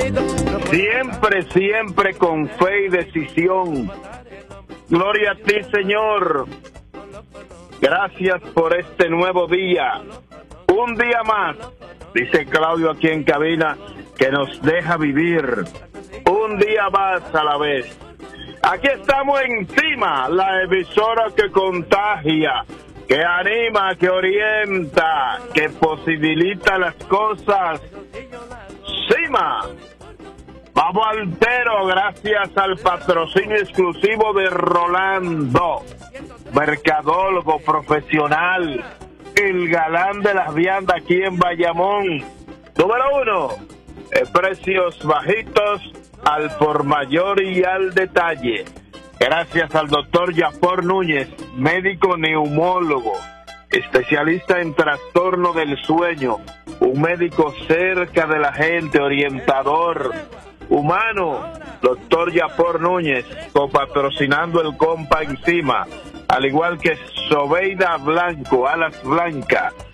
Siempre, siempre con fe y decisión. Gloria a ti, Señor. Gracias por este nuevo día. Un día más, dice Claudio aquí en cabina, que nos deja vivir. Un día más a la vez. Aquí estamos encima, la emisora que contagia, que anima, que orienta, que posibilita las cosas. Cima. Vamos altero, gracias al patrocinio exclusivo de Rolando, mercadólogo profesional, el galán de las viandas aquí en Bayamón. Número 1, precios bajitos al por mayor y al detalle. Gracias al doctor Yafor Núñez, médico neumólogo, especialista en trastorno del sueño, un médico cerca de la gente, orientador humano. Doctor Yafor Núñez, copatrocinando el compa encima, al igual que Sobeida Blanco, Alas Blanca,